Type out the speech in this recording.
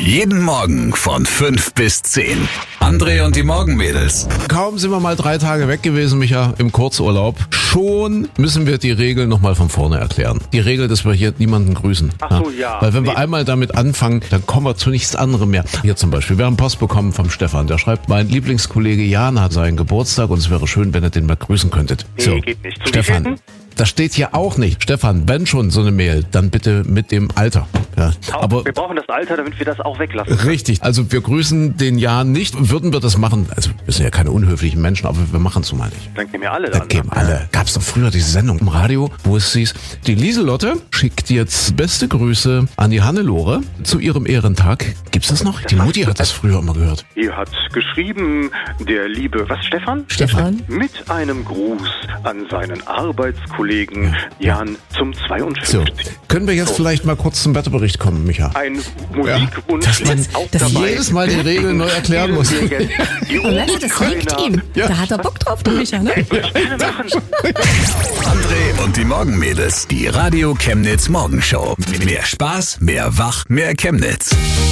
Jeden Morgen von 5 bis 10. André und die Morgenmädels. Kaum sind wir mal 3 Tage weg gewesen, Micha, im Kurzurlaub. Schon müssen wir die Regel nochmal von vorne erklären. Die Regel, dass wir hier niemanden grüßen. Ach so, ja. Weil wenn wir einmal damit anfangen, dann kommen wir zu nichts anderem mehr. Hier zum Beispiel, wir haben Post bekommen vom Stefan. Der schreibt, mein Lieblingskollege Jan hat seinen Geburtstag und es wäre schön, wenn ihr den mal grüßen könntet. Nee, geht nicht. Stefan, das steht hier auch nicht. Stefan, wenn schon so eine Mail, dann bitte mit dem Alter. Ja, aber wir brauchen das Alter, damit wir das auch weglassen. richtig, also wir grüßen den Jan nicht. Würden wir das machen, also wir sind ja keine unhöflichen Menschen, aber wir machen es nun mal nicht. Dann geben wir alle Dann geben alle. Gab es doch früher diese Sendung im Radio, wo es hieß, die Lieselotte schickt jetzt beste Grüße an die Hannelore zu ihrem Ehrentag. Gibt's das noch? Die Mutti hat das früher immer gehört. Ihr hat geschrieben, der liebe, was, Stefan? Stefan. Mit einem Gruß an seinen Arbeitskollegen Jan zum 52. So, können wir jetzt vielleicht mal kurz zum Wetterbericht kommen, Micha? Ein Musikwunsch Dass man ist auch das dabei. jedes Mal die Regeln neu erklären muss. Mensch, das liegt ihm. Da hat er Bock drauf, der Micha, ne? André und die Morgenmädels. Die Radio Chemnitz Morgenshow. Mehr Spaß, mehr Wach, mehr Chemnitz.